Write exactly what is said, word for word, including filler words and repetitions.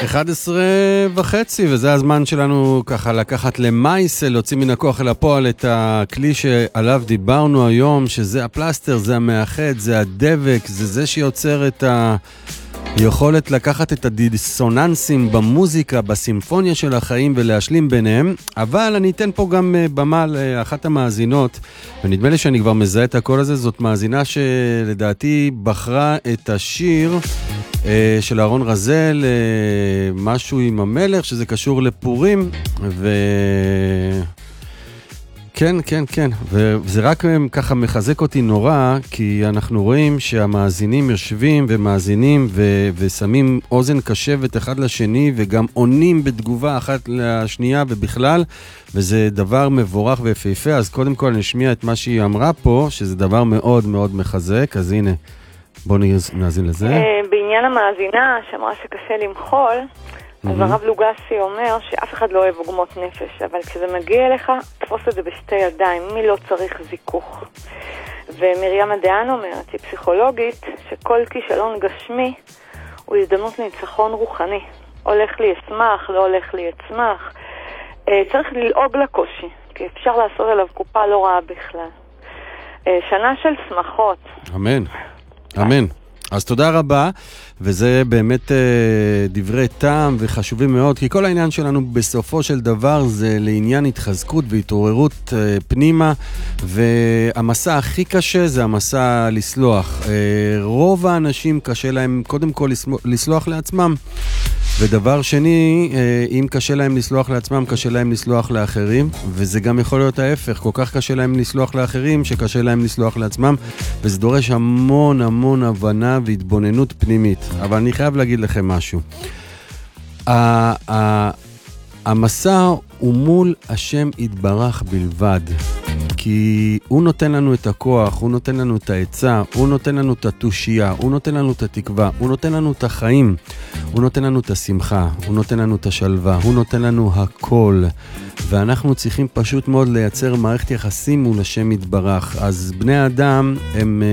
אחת עשרה וחצי, וזה הזמן שלנו ככה לקחת למייס, להוציא מן הכוח אל הפועל את הכלי שעליו דיברנו היום, שזה הפלסטר, זה המאחד, זה הדבק, זה זה שיוצר את היכולת לקחת את הדיסוננסים במוזיקה, בסימפוניה של החיים ולהשלים ביניהם. אבל אני אתן פה גם במה לאחת המאזינות, ונדמה לי שאני כבר מזהה את הקול הזה. זאת מאזינה שלדעתי בחרה את השיר של אהרון רזל, משהו עם המלך, שזה קשור לפורים, ו... כן, כן, כן, וזה רק ככה מחזק אותי נורא, כי אנחנו רואים שהמאזינים יושבים ומאזינים ו- ושמים אוזן קשבת אחד לשני, וגם עונים בתגובה אחת לשנייה ובכלל, וזה דבר מבורך ויפהפה. אז קודם כל נשמיע את מה שהיא אמרה פה, שזה דבר מאוד מאוד מחזק. אז הנה, בואו נאזין לזה. בעניין המאזינה שאמרה שקשה למחול, אז הרב לוגסי אומר שאף אחד לא אוהב עוגמות נפש, אבל כשזה מגיע אליך, תפוס את זה בשתי ידיים, מי לא צריך זיכוך. ומרים הדיין אומרת, היא פסיכולוגית, שכל כישלון גשמי הוא הזדמנות לניצחון רוחני. הולך לי אשמח, לא הולך לי אצמח. צריך ללעוג לקושי, כי אפשר לעשות עליו קופה לא רעה בכלל. שנה של שמחות. אמן, אמן. אז תודה רבה, וזה באמת אה, דברי טעם וחשובים מאוד, כי כל העניין שלנו בסופו של דבר זה לעניין התחזקות והתעוררות אה, פנימה, והמסע הכי קשה זה המסע לסלוח. אה, רוב האנשים קשה להם קודם כל לסלוח, לסלוח לעצמם, ודבר שני, אם קשה להם לסלוח לעצמם, קשה להם לסלוח לאחרים, וזה גם יכול להיות ההפך, כל כך קשה להם לסלוח לאחרים, שקשה להם לסלוח לעצמם, וזה דורש המון המון הבנה והתבוננות פנימית. אבל אני חייב להגיד לכם משהו. המסע הוא מול השם יתברך בלבד, כי הוא נותן לנו את הכוח, הוא נותן לנו את העצה, הוא נותן לנו את התושייה, הוא נותן לנו את התקווה, הוא נותן לנו את החיים, הוא נותן לנו את השמחה, הוא נותן לנו את השלווה, הוא נותן לנו הכל, ואנחנו צריכים פשוט מאוד לייצר מערכת יחסים מול השם יתברך. אז בני האדם הם